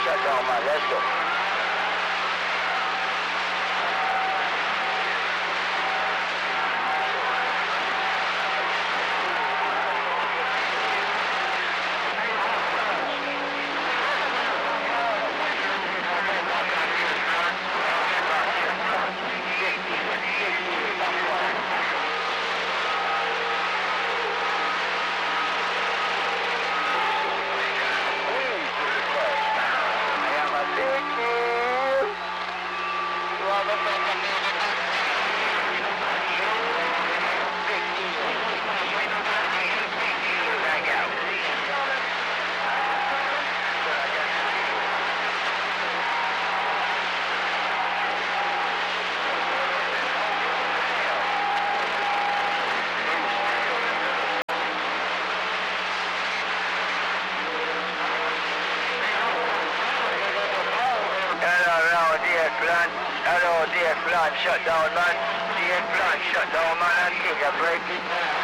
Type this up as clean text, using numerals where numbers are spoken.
shut down, man. Let's go. Hello, DF Plan, shut down, man. DF Plan, shut down, man. And take a break.